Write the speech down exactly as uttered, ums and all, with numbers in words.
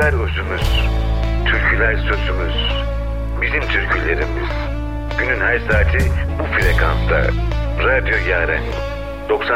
Sözler özümüz, türküler sözümüz, bizim türkülerimiz. Günün her saati bu frekansta. Radyo Yaren doksan